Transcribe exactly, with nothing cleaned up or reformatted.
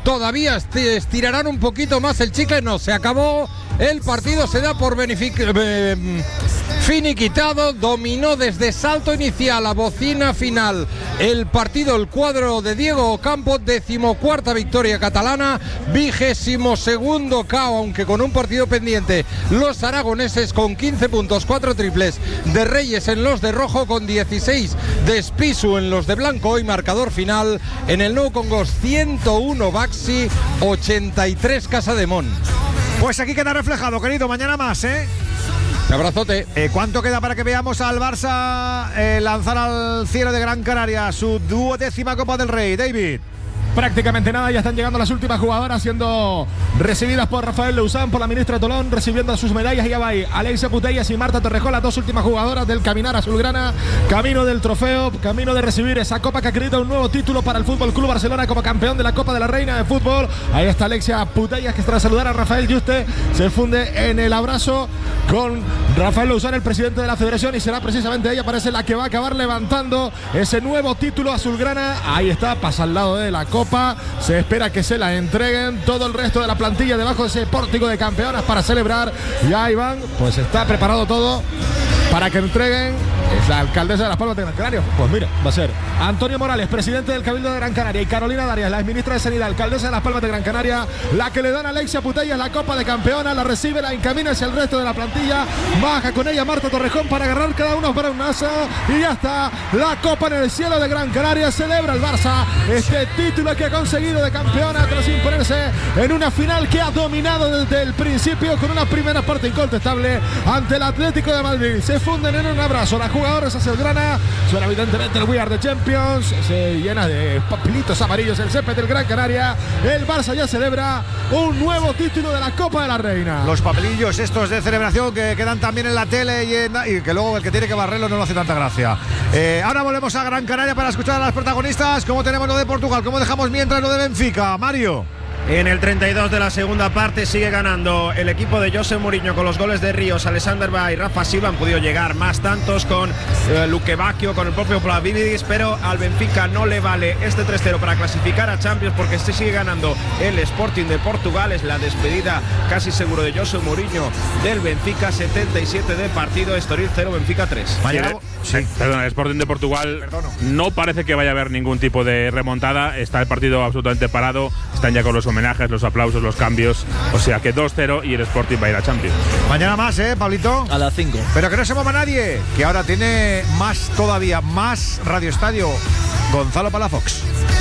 todavía estirarán un poquito más el chicle. No, se acabó el partido, se da por beneficio eh, finiquitado. Dominó desde salto inicial a bocina final el partido el cuadro de Diego Ocampo. Decimocuarta victoria catalana, vigésimo segundo K O, aunque con un partido pendiente los aragoneses, con quince puntos, cuatro triples de Reyes en los de rojo, con dieciséis de Spisu en los de blanco, y marcador final en el Nou Congost: ciento uno Baxi, ochenta y tres Casademont. Pues aquí queda reflejado, querido. Mañana más, ¿eh? Un abrazote. Eh, ¿Cuánto queda para que veamos al Barça eh, lanzar al cielo de Gran Canaria su duodécima Copa del Rey, David? Prácticamente nada, ya están llegando las últimas jugadoras, siendo recibidas por Rafael Leuzán, por la ministra Tolón, recibiendo sus medallas. Y ya va ahí Alexia Putellas y Marta Torrejón, las dos últimas jugadoras del caminar azulgrana, camino del trofeo, camino de recibir esa copa que acredita un nuevo título para el Fútbol Club Barcelona como campeón de la Copa de la Reina de Fútbol. Ahí está Alexia Putellas, que tras saludar a Rafael Yuste se funde en el abrazo con Rafael Leuzán, el presidente de la federación, y será precisamente ella, parece, la que va a acabar levantando ese nuevo título azulgrana. Ahí está, pasa al lado de la copa. Se espera que se la entreguen todo el resto de la plantilla debajo de ese pórtico de campeonas para celebrar. Ya Iván, pues está preparado todo para que entreguen. Es la alcaldesa de Las Palmas de Gran Canaria. Pues mira, va a ser Antonio Morales, presidente del Cabildo de Gran Canaria, y Carolina Darias, la exministra de Sanidad, alcaldesa de Las Palmas de Gran Canaria, la que le dan a Alexia Putellas la copa de campeona, la recibe, la encamina hacia el resto de la plantilla, baja con ella Marta Torrejón para agarrar cada uno para un asa, y ya está la copa en el cielo de Gran Canaria. Celebra el Barça este título que ha conseguido de campeona tras imponerse en una final que ha dominado desde el principio, con una primera parte incontestable ante el Atlético de Madrid. Se funden en un abrazo las jugadoras azulgrana. Suena evidentemente el We Are the Champions. Se llena de papelitos amarillos el césped del Gran Canaria. El Barça ya celebra un nuevo título de la Copa de la Reina. Los papelillos estos de celebración que quedan también en la tele y, en, y que luego el que tiene que barrerlo no lo hace tanta gracia. Eh, ahora volvemos a Gran Canaria para escuchar a las protagonistas. ¿Cómo tenemos lo de Portugal? ¿Cómo dejamos mientras lo de Benfica? Mario. En el treinta y dos de la segunda parte sigue ganando el equipo de José Mourinho con los goles de Ríos, Alexander Ba y Rafa Silva. Han podido llegar más tantos con eh, Luque Bacchio, con el propio Plavidis, pero al Benfica no le vale este tres cero para clasificar a Champions, porque se sigue ganando el Sporting de Portugal. Es la despedida casi seguro de José Mourinho del Benfica. setenta y siete de partido, Estoril cero, Benfica tres. Mañana, sí. Eh, perdón, el Sporting de Portugal Perdono. no parece que vaya a haber ningún tipo de remontada. Está el partido absolutamente parado. Están ya con los homenajes, los aplausos, los cambios. O sea que dos cero y el Sporting va a ir a Champions. Mañana más, ¿eh, Pablito? A las cinco. Pero que no se mueva nadie, que ahora tiene más todavía, más Radio Estadio. Gonzalo Palafox.